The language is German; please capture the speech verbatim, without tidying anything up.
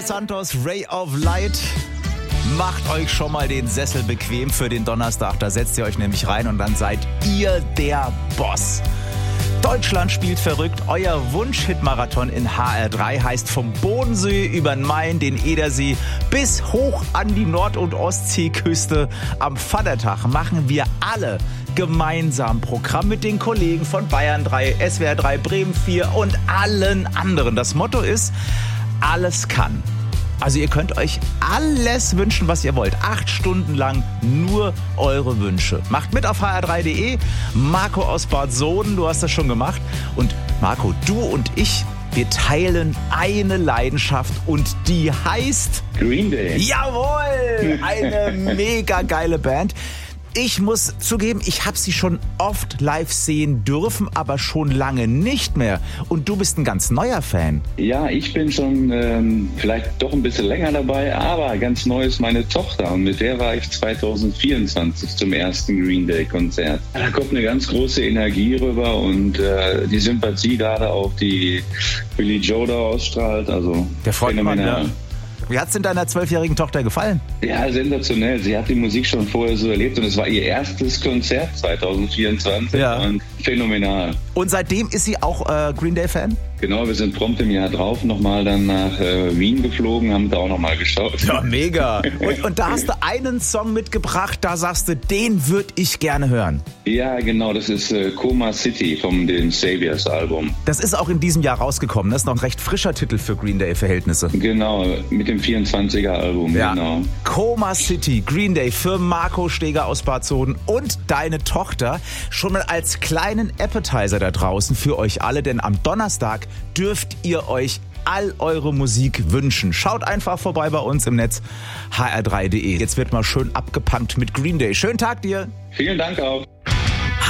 Los Santos, Ray of Light. Macht euch schon mal den Sessel bequem für den Donnerstag. Da setzt ihr euch nämlich rein und dann seid ihr der Boss. Deutschland spielt verrückt. Euer Wunsch-Hit-Marathon in H R drei heißt vom Bodensee über den Main, den Edersee bis hoch an die Nord- und Ostseeküste. Am Vatertag machen wir alle gemeinsam Programm mit den Kollegen von Bayern drei, S W R drei, Bremen vier und allen anderen. Das Motto ist, alles kann. Also ihr könnt euch alles wünschen, was ihr wollt. Acht Stunden lang nur eure Wünsche. Macht mit auf h r drei punkt d e. Marco aus Bad Soden, du hast das schon gemacht. Und Marco, du und ich, wir teilen eine Leidenschaft und die heißt Green Day. Jawohl! Eine mega geile Band. Ich muss zugeben, ich habe sie schon oft live sehen dürfen, aber schon lange nicht mehr. Und du bist ein ganz neuer Fan. Ja, ich bin schon ähm, vielleicht doch ein bisschen länger dabei, aber ganz neu ist meine Tochter. Und mit der war ich zwanzig vierundzwanzig zum ersten Green Day Konzert. Da kommt eine ganz große Energie rüber und äh, die Sympathie gerade auch, die Billy Joe da ausstrahlt. Also der freut man, ja. Wie hat's denn deiner zwölfjährigen Tochter gefallen? Ja, sensationell. Sie hat die Musik schon vorher so erlebt und es war ihr erstes Konzert zwanzig vierundzwanzig ja. Und phänomenal. Und seitdem ist sie auch äh, Green Day-Fan? Genau, wir sind prompt im Jahr drauf nochmal dann nach äh, Wien geflogen, haben da auch nochmal geschaut. Ja, mega. Und, und da hast du einen Song mitgebracht, da sagst du, den würde ich gerne hören. Ja, genau, das ist äh, Coma City vom dem Saviors Album. Das ist auch in diesem Jahr rausgekommen, das ist noch ein recht frischer Titel für Green Day-Verhältnisse. Genau, mit dem vierundzwanziger Album, ja. Genau. Coma City, Green Day für Marco Steger aus Bad Soden und deine Tochter. Schon mal als kleinen Appetizer da draußen für euch alle, denn am Donnerstag dürft ihr euch all eure Musik wünschen. Schaut einfach vorbei bei uns im Netz h r drei punkt d e. Jetzt wird mal schön abgepunkt mit Green Day. Schönen Tag dir. Vielen Dank auch.